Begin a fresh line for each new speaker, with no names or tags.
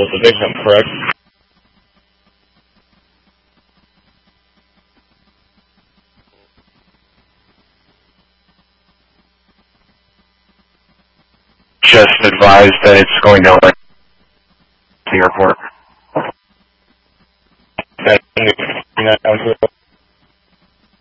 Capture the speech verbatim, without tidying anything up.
with the victim, correct?
Just advised that it's going to the airport.
That,